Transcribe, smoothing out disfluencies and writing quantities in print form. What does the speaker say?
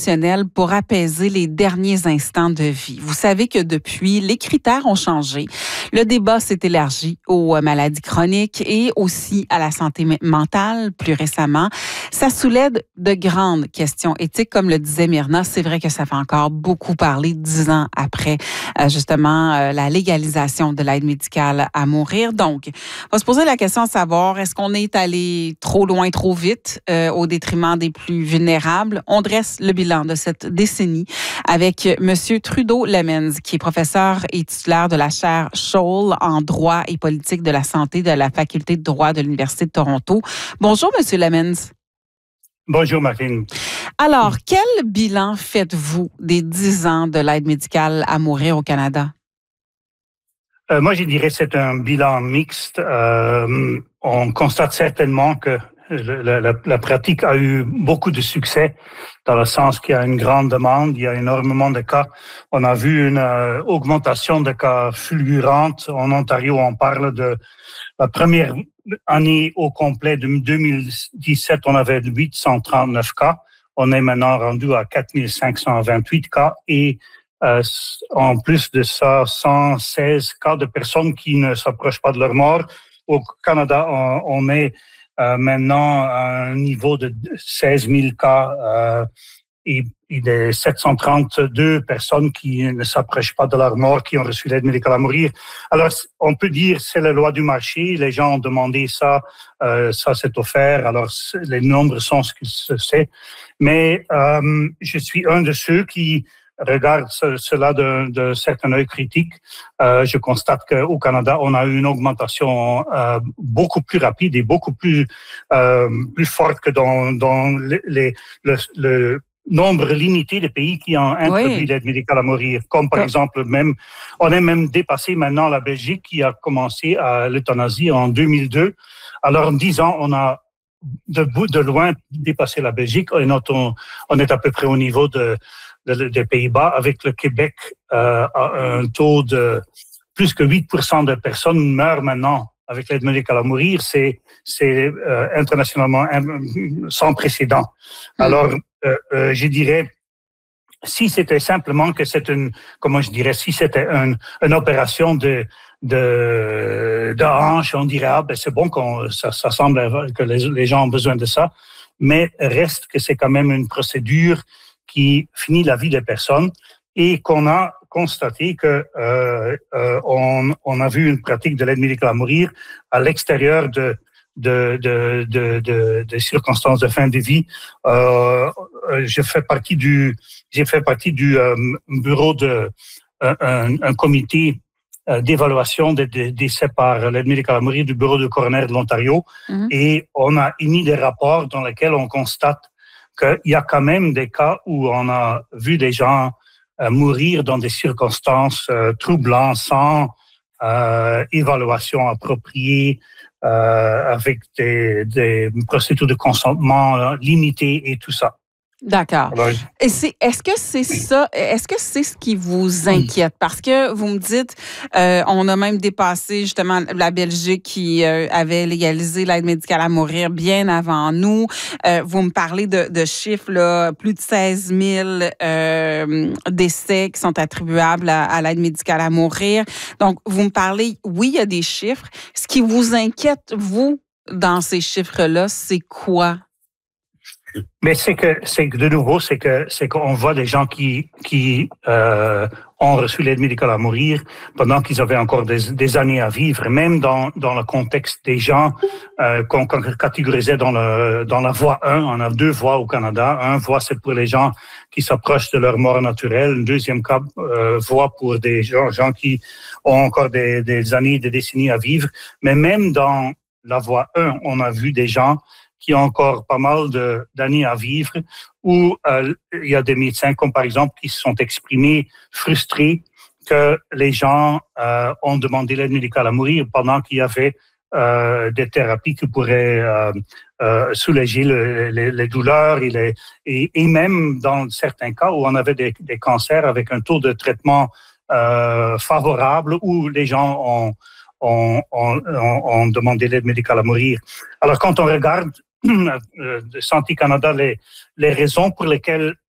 traditionnelle pour apaiser les derniers instants de vie. Vous savez que depuis, les critères ont changé. Le débat s'est élargi aux maladies chroniques et aussi à la santé mentale plus récemment. Ça soulève de grandes questions éthiques, comme le disait Myrna. C'est vrai que ça fait encore beaucoup parler 10 ans après, justement, la légalisation de l'aide médicale à mourir. Donc, on va se poser la question de savoir, est-ce qu'on est allé trop loin, trop vite, au détriment des plus vulnérables? On dresse le bilan de cette décennie avec M. Trudeau Lemmens, qui est professeur et titulaire de la chaire Scholl en droit et politique de la santé de la faculté de droit de l'Université de Toronto. Bonjour, M. Lemmens. Bonjour, Martine. Alors, quel bilan faites-vous des 10 ans de l'aide médicale à mourir au Canada? Moi, je dirais que c'est un bilan mixte. On constate certainement que la pratique a eu beaucoup de succès dans le sens qu'il y a une grande demande, il y a énormément de cas. On a vu une augmentation de cas fulgurante. En Ontario, on parle de la première année au complet de 2017, on avait 839 cas. On est maintenant rendu à 4528 cas et en plus de ça, 116 cas de personnes qui ne s'approchent pas de leur mort. Au Canada, on est maintenant à un niveau de 16 000 cas et de 732 personnes qui ne s'approchent pas de leur mort, qui ont reçu l'aide médicale à mourir. Alors, on peut dire c'est la loi du marché. Les gens ont demandé ça, ça s'est offert. Alors, les nombres sont ce que c'est. Mais je suis un de ceux qui regarde cela d'un certain œil critique. Je constate qu'au Canada, on a eu une augmentation beaucoup plus rapide et beaucoup plus forte que dans le nombre limité de pays qui ont introduit l'aide médicale à mourir. Comme par exemple, on est même dépassé maintenant la Belgique qui a commencé à l'euthanasie en 2002. Alors en 10 ans, on a de loin dépassé la Belgique. On est à peu près au niveau des Pays-Bas, avec le Québec à un taux de plus que 8% de personnes meurent maintenant avec l'aide médicale à mourir. C'est internationalement sans précédent. Alors, je dirais, si c'était simplement que c'est si c'était une opération de hanche, on dirait, c'est bon ça semble que les gens ont besoin de ça, mais reste que c'est quand même une procédure qui finit la vie des personnes et qu'on a constaté que on a vu une pratique de l'aide médicale à mourir à l'extérieur de circonstances de fin de vie. J'ai fait partie du bureau un comité d'évaluation des décès par l'aide médicale à mourir du bureau de coroner de l'Ontario, et on a émis des rapports dans lesquels on constate qu'il y a quand même des cas où on a vu des gens mourir dans des circonstances troublantes, sans évaluation appropriée, avec des procédures de consentement limitées et tout ça. D'accord. Et est-ce que c'est ce qui vous inquiète? Parce que vous me dites, on a même dépassé justement la Belgique qui avait légalisé l'aide médicale à mourir bien avant nous. Vous me parlez de chiffres, là, plus de 16 000 décès qui sont attribuables à l'aide médicale à mourir. Donc, vous me parlez, oui, il y a des chiffres. Ce qui vous inquiète, vous, dans ces chiffres-là, c'est quoi? Mais c'est qu'on voit des gens qui ont reçu l'aide médicale à mourir pendant qu'ils avaient encore des années à vivre, même dans le contexte des gens qu'on catégorisait dans la voie 1. On a 2 voies au Canada. Un voie, c'est pour les gens qui s'approchent de leur mort naturelle. Une deuxième voie pour des gens qui ont encore des années, des décennies à vivre. Mais même dans la voie 1, on a vu des gens qui ont encore pas mal d'années à vivre, où il y a des médecins, comme par exemple, qui se sont exprimés frustrés que les gens ont demandé l'aide médicale à mourir pendant qu'il y avait des thérapies qui pourraient soulager les douleurs et même dans certains cas où on avait des cancers avec un taux de traitement favorable, où les gens ont demandé l'aide médicale à mourir. Alors, quand on regarde Santé Canada, les raisons pour lesquelles